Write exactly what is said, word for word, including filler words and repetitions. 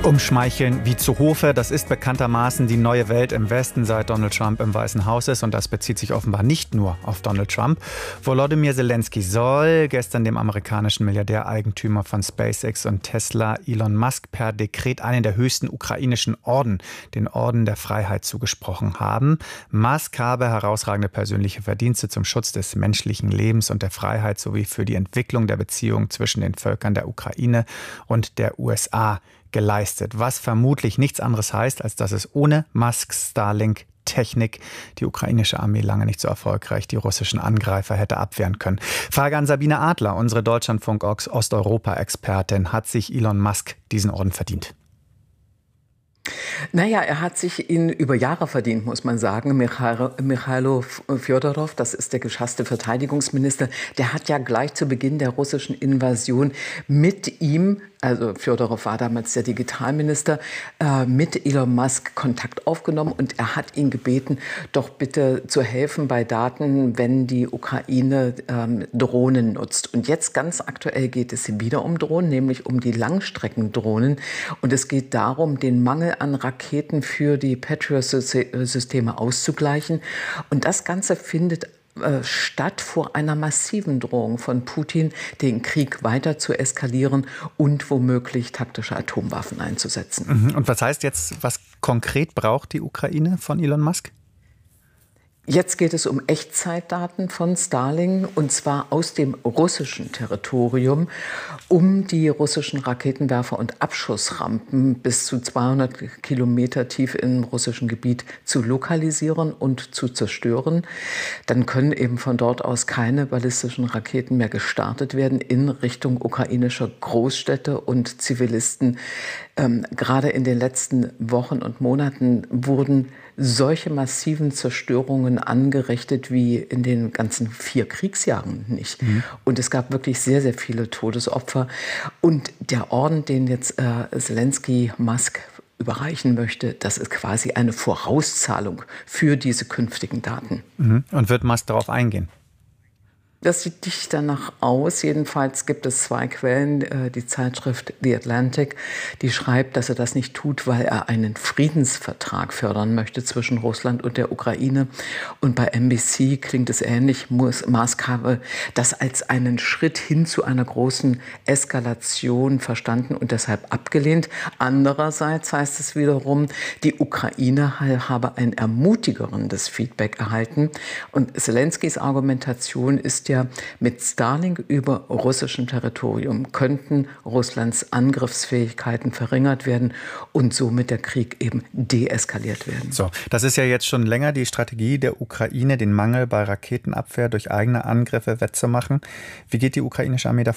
Umschmeicheln wie zu Hofe, das ist bekanntermaßen die neue Welt im Westen, seit Donald Trump im Weißen Haus ist. Und das bezieht sich offenbar nicht nur auf Donald Trump. Volodymyr Zelensky soll gestern dem amerikanischen Milliardär, Eigentümer von SpaceX und Tesla, Elon Musk, per Dekret einen der höchsten ukrainischen Orden, den Orden der Freiheit, zugesprochen haben. Musk habe herausragende persönliche Verdienste zum Schutz des menschlichen Lebens und der Freiheit sowie für die Entwicklung der Beziehungen zwischen den Völkern der Ukraine und der U S A geleistet, was vermutlich nichts anderes heißt, als dass es ohne Musks Starlink-Technik die ukrainische Armee lange nicht so erfolgreich die russischen Angreifer hätte abwehren können. Frage an Sabine Adler, unsere Deutschlandfunk-Osteuropa-Expertin. Hat sich Elon Musk diesen Orden verdient? Naja, er hat sich ihn über Jahre verdient, muss man sagen. Michailo, Michailo Fjodorow, das ist der geschasste Verteidigungsminister, der hat ja gleich zu Beginn der russischen Invasion mit ihm, also Fjodorow war damals der Digitalminister, äh, mit Elon Musk Kontakt aufgenommen und er hat ihn gebeten, doch bitte zu helfen bei Daten, wenn die Ukraine ähm, Drohnen nutzt. Und jetzt ganz aktuell geht es wieder um Drohnen, nämlich um die Langstreckendrohnen. Und es geht darum, den Mangel an Raketen für die Patriot-Systeme auszugleichen. Und das Ganze findet äh, statt vor einer massiven Drohung von Putin, den Krieg weiter zu eskalieren und womöglich taktische Atomwaffen einzusetzen. Und was heißt jetzt, was konkret braucht die Ukraine von Elon Musk? Jetzt geht es um Echtzeitdaten von Starlink, und zwar aus dem russischen Territorium, um die russischen Raketenwerfer und Abschussrampen bis zu zweihundert Kilometer tief im russischen Gebiet zu lokalisieren und zu zerstören. Dann können eben von dort aus keine ballistischen Raketen mehr gestartet werden in Richtung ukrainischer Großstädte und Zivilisten. Ähm, gerade in den letzten Wochen und Monaten wurden solche massiven Zerstörungen angerichtet wie in den ganzen vier Kriegsjahren nicht. Mhm. Und es gab wirklich sehr, sehr viele Todesopfer. Und der Orden, den jetzt äh, Zelensky Musk überreichen möchte, das ist quasi eine Vorauszahlung für diese künftigen Daten. Mhm. Und wird Musk darauf eingehen? Das sieht nicht danach aus. Jedenfalls gibt es zwei Quellen. Die Zeitschrift The Atlantic, die schreibt, dass er das nicht tut, weil er einen Friedensvertrag fördern möchte zwischen Russland und der Ukraine. Und bei N B C klingt es ähnlich. Musk habe das als einen Schritt hin zu einer großen Eskalation verstanden und deshalb abgelehnt. Andererseits heißt es wiederum, die Ukraine habe ein ermutigerendes Feedback erhalten. Und Zelenskys Argumentation ist ja, mit Starlink über russischem Territorium könnten Russlands Angriffsfähigkeiten verringert werden und somit der Krieg eben deeskaliert werden. So, das ist ja jetzt schon länger die Strategie der Ukraine, den Mangel bei Raketenabwehr durch eigene Angriffe wettzumachen. Wie geht die ukrainische Armee da